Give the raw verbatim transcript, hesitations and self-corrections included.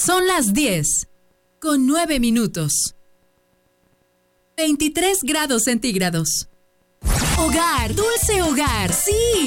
Son las diez, con nueve minutos. veintitrés grados centígrados. Hogar, dulce hogar, sí.